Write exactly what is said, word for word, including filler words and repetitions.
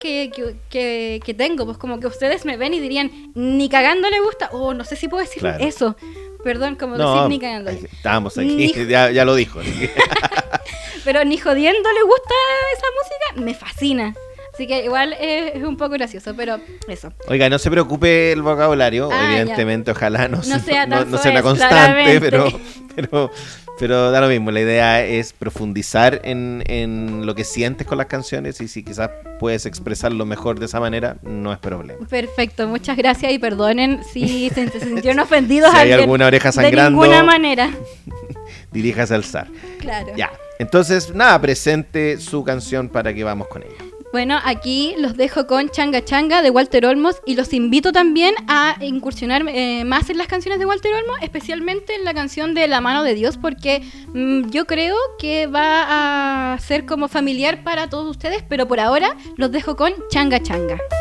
que, que, que, que tengo, pues como que ustedes me ven y dirían, ni cagando le gusta, o oh, no sé si puedo decir claro. eso, perdón, como no, decir ni cagando. Estábamos aquí, ni... ya, ya lo dijo. Pero ni jodiendo le gusta esa música, me fascina. Así que igual es, es un poco gracioso, pero eso. Oiga, no se preocupe el vocabulario, ah, evidentemente, ya. Ojalá no, no sea, no, tan no sea una constante, pero, pero, pero da lo mismo. La idea es profundizar en, en lo que sientes con las canciones y si quizás puedes expresarlo mejor de esa manera, no es problema. Perfecto, muchas gracias y perdonen si se, se sintieron ofendidos. Si hay alguna oreja sangrando, de ninguna manera. Diríjase al zar. Claro. Ya, entonces, nada, presente su canción para que vamos con ella. Bueno, aquí los dejo con Changa Changa de Walter Olmos y los invito también a incursionar eh, más en las canciones de Walter Olmos, especialmente en la canción de La Mano de Dios, porque mmm, yo creo que va a ser como familiar para todos ustedes, pero por ahora los dejo con Changa Changa.